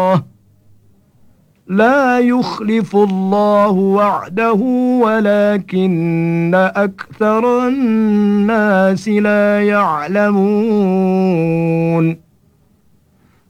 لا يخلف الله وعده ولكن أكثر الناس لا يعلمون